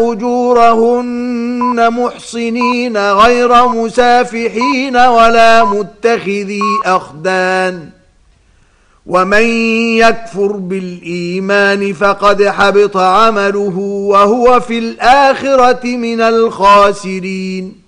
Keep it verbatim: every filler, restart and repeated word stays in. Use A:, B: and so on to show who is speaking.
A: أجورهن محصنين غير مسافحين ولا متخذي أخدان ومن يكفر بالإيمان فقد حبط عمله وهو في الآخرة من الخاسرين